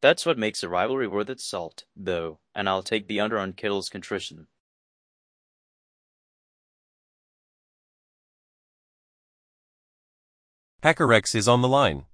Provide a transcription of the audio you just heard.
That's what makes the rivalry worth its salt, though, and I'll take the under on Kittle's contrition. HackerX is on the line.